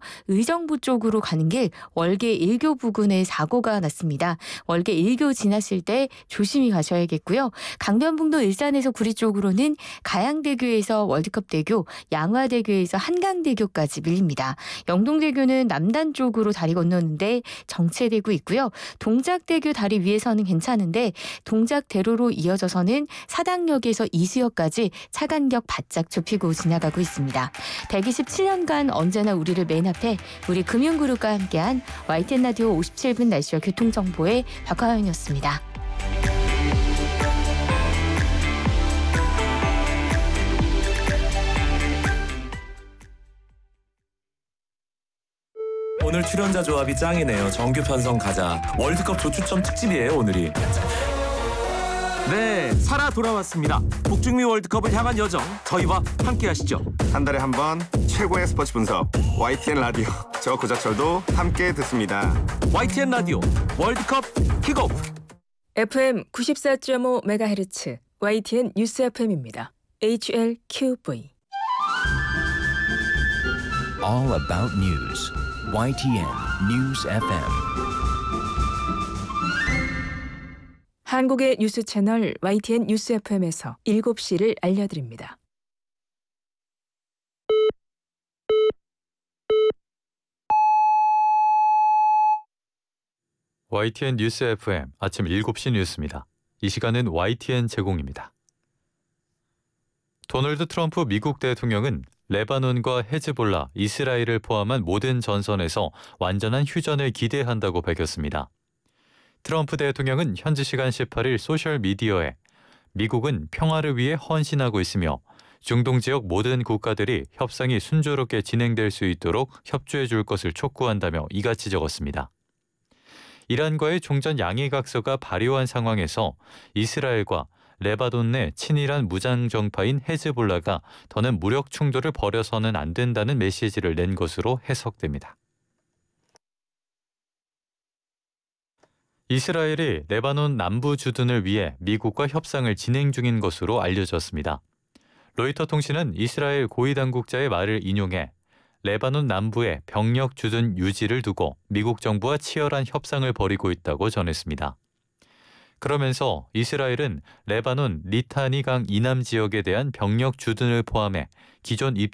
의정부 쪽으로 가는 길 월계 1교 부근에 사고가 났습니다. 월계 1교 지나실 때 조심히 가셔야겠고요. 강변북로 일산에서 구리 쪽으로는 가양대교에서 월드컵대교, 양화대교에서 한강대교까지 밀립니다. 영동대교는 남단 쪽으로 다리 건너는데 정체되고 있고요. 동작대교 다리 위에서는 괜찮은데 동작대로로 이어져서는 사당역에서 이수역까지 차 간격 바짝 좁히고 지나가고 있습니다. 127년간 언제나 우리를 맨 앞에 우리 금융그룹과 함께한 YTN 라디오 57분 날씨와 교통정보의 박화연이었습니다. 오늘 출연자 조합이 짱이네요. 정규 편성 가자. 월드컵 조추첨 특집이에요, 오늘이. 네, 살아 돌아왔습니다. 북중미 월드컵을 향한 여정, 저희와 함께 하시죠. 한 달에 한 번 최고의 스포츠 분석 YTN 라디오. 저 고작철도 함께 듣습니다. YTN 라디오 월드컵 킥오프. FM 94.5MHz YTN 뉴스 FM입니다. HLQV. All about news. YTN News FM. 한국의 뉴스 채널 YTN 뉴스 FM에서 7시를 알려드립니다. YTN 뉴스 FM 아침 7시 뉴스입니다. 이 시간은 YTN 제공입니다. 도널드 트럼프 미국 대통령은 레바논과 헤즈볼라, 이스라엘을 포함한 모든 전선에서 완전한 휴전을 기대한다고 밝혔습니다. 트럼프 대통령은 현지 시간 18일 소셜미디어에 미국은 평화를 위해 헌신하고 있으며 중동 지역 모든 국가들이 협상이 순조롭게 진행될 수 있도록 협조해 줄 것을 촉구한다며 이같이 적었습니다. 이란과의 종전 양해각서가 발효한 상황에서 이스라엘과 레바논 내 친이란 무장정파인 헤즈볼라가 더는 무력 충돌을 벌여서는 안 된다는 메시지를 낸 것으로 해석됩니다. 이스라엘이 레바논 남부 주둔을 위해 미국과 협상을 진행 중인 것으로 알려졌습니다. 로이터 통신은 이스라엘 고위 당국자의 말을 인용해 레바논 남부의 병력 주둔 유지를 두고 미국 정부와 치열한 협상을 벌이고 있다고 전했습니다. 그러면서 이스라엘은 레바논 리타니 강 이남 지역에 대한 병력 주둔을 포함해 기존